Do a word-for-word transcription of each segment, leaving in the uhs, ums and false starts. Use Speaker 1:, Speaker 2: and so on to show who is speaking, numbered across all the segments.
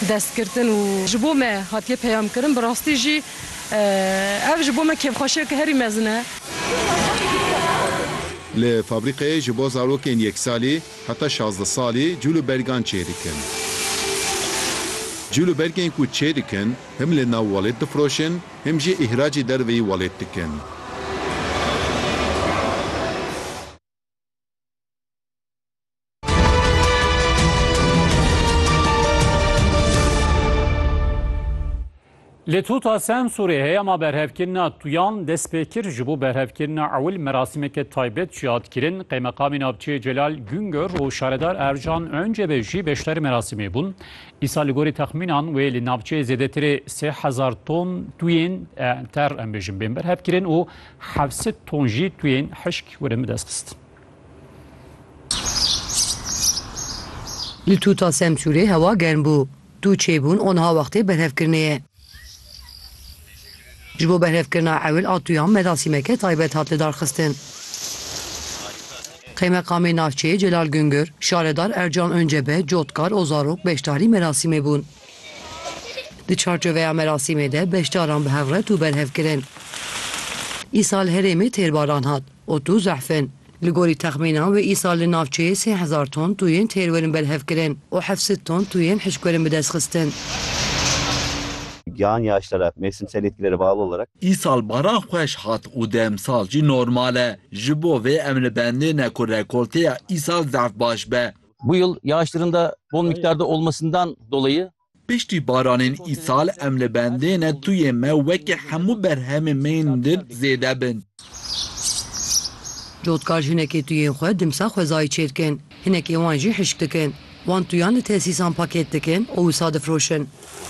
Speaker 1: destgirtin û ji bo me hatiye peyamkirin bi rastî jî ev ji bo me kêfxweşiyeke herî mezin e.
Speaker 2: Li fabrîkeyê ji bo zarokên yek salî heta şazdeh salî cûlûbergan çê dikin. Cûlûbergên ku çê dikin him li nav walêt difroşin, him jî îhracê derveyî walêt dikin.
Speaker 3: Li tuta Semsûrê heyama berhevkirina tuyan destpêkir ji bo berhevkirina ewil merasimeke taybet jiyadkirin Qeymeqamê Navçeyê Celal Güngör û şaredar Ercan Öncebe jî beşdarî merasimê bûn. Îsa li gorî texmînan wê li navçeyê zêdetirê sê hezar ton tuyên ter em bêjin bên berhevkirin û hevsed ton jî tuyên hişk werin bi dest xistin.
Speaker 4: Li tuta Semsûrê hewa germ bû. Du çêbûn onha wextê berhevkirinê ye. Ji bo berhevkirina ewil a tuyan merasîmeke taybet hat li darxistin. Qeymeqamê Navçeyê Celal Güngör, şaredar Ercan Öncebe, cotkar û zarok beşdarî merasîmê bûn. Di çarçoveya merasîmê de beşdaran bi hevret û berhevkirin. Îsal herêmê têrbaran hat, otu zehfin. Li gorî texmînan wê îsal li Navçeyê sê hezar ton tuyên têr werin berhevkirin û hevsed ton tuyên hişk werin bi dest xistin.
Speaker 5: Yağan yağışlara, mevsimsel etkilere bağlı olarak
Speaker 6: İsal baran xweş hat û demsal jî normal e. Ji bo vê em li bendê ku rekolteya îsal zaf baş be.
Speaker 5: Bu yıl yağışların bol miktarda olmasından dolayı
Speaker 6: Piştî baranên îsal em li bendê ne tuyê me wekî hemû berhemên me dir zêde bin.
Speaker 4: Cotkar hinekê tuyên xwe dimsa xwezayî çê dikin. Hinekê wan jî hişk dikin. Wan tuyan li tesîsan pakêt dikin û wisa difroşin.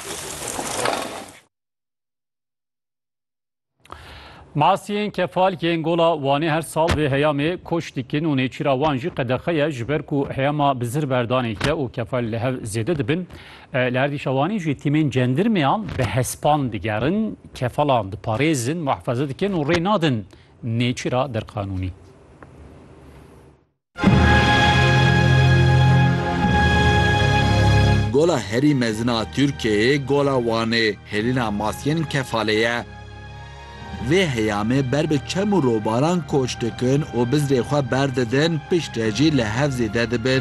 Speaker 3: Masiyên kefalkên gola wanê her sal vê heyamê koç dikin û nêçîra wan jî qedexeye ji ber ku heyama bi zir berdaneke û kefal li hev zêde dibin. Li erdîşa wanî jî tîmên cendirmeyan bi hespan digerin, kefalan diparêzin, muhefeze dikin û rê nadin nêçîra derqanûnî.
Speaker 6: Gola herî mezina Tirkiyeyê gola wanê hêlîna masiyên kefalê ye. Vê heyamê ber bi çem û robaran koç dikin û bizrê xwe berdidin, piştê jî li hev zêde dibin.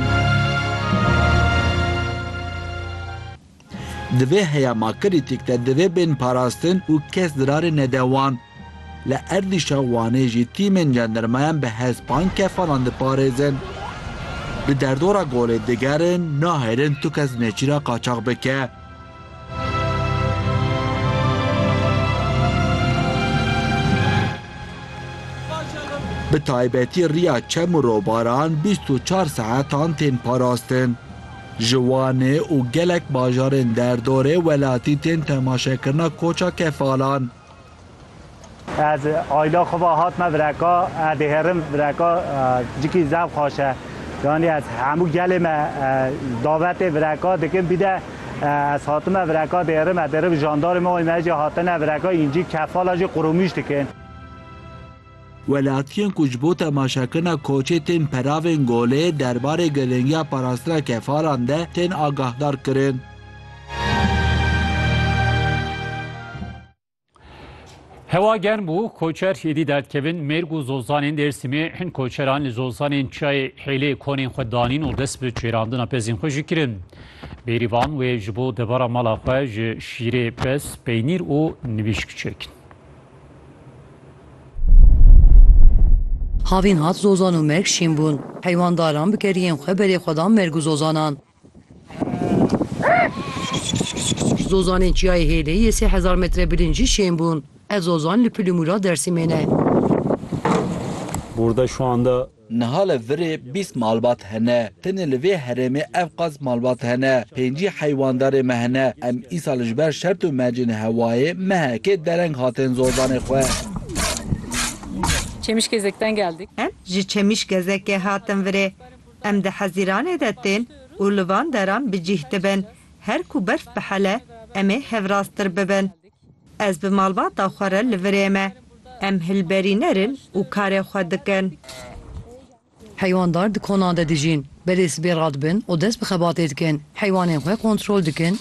Speaker 6: Di vê heyama krîtîk de divê bên parastin û kes dirarê nede wan. Li erdîşa wanê jî tîmên cendirmeyan bi hespan kefalan diparêzin. Di derdora golê digerin nahêrin tu kes nêçîra qaçax bike. Bi taybetî riya çem û robaran bîst û çar saetan tên parastin. Ji wanê û gelek bajarên derdorê welatî tên temaşekirina koça kefalan.
Speaker 7: Ez ayla xwe hatme vireka dêherim vireka cikî zev xweşe. Yani ez hemû gelê me davetê vireka dikim bir de ez hatime vireka dêherim ez derim jandarê me me jî hatine vireka încî kefala jî qurûmîş dikin.
Speaker 6: Welatiyên ku ji bo temaşekirina koçê tên peravên golê derbarê giringiya parastina kefalan de tên agahdar kirin.
Speaker 3: Hewa germ bû, koçer hêdî derdkevin mêrg û zozanên Dêrsimê hin koçeran li zozanên çiyayê hêlê konên xwe danîn û dest bi çêrandina pezên xwe jî kirin. Bêrîvan wê ji bo debara mala xwe ji şîrê pez, peynîr û nivîşk çekin.
Speaker 4: Havîn hat zozan û merg şîn bûn. Heywandaran bi keriyên xwe berê xwedan merg û zozanan. Zozanên çiyayê hêlê yê sê hezar metre bilincî şên bûn. Ez zozan li Pülümûra Dêrsimê ne.
Speaker 8: Burada şu anda
Speaker 6: Niha li virê bîst malbat hene. Tenê li vê herêmê ev qas malbat hene. Pêncî heywandarê me hene. Em îsal ji ber şert û mecên hewayê mehekê dereng hatin zozanê xwe.
Speaker 9: Çemişgezek'ten geldik.
Speaker 10: Em ji Çemişgezekê hatin virê. Em di Hezîranê de tên û li van deran bi cih dibin. Her ku berf bihele em ê hevrastir bibin. Ez bi malbata xwe re li virê me. Em hilberî nerin û karê xwe dikin.
Speaker 4: Heyvandar di konan de dijîn. Berê sibê radibin û dest bi xebatê dikin. Heywanên xwe kontrol dikin